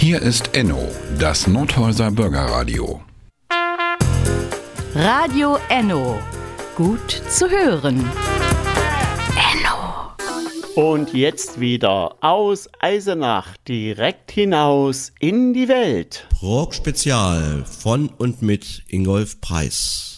Hier ist Enno, das Nordhäuser Bürgerradio. Radio Enno. Gut zu hören. Und jetzt wieder aus Eisenach direkt hinaus in die Welt. Rock Spezial von und mit Ingolf Preis.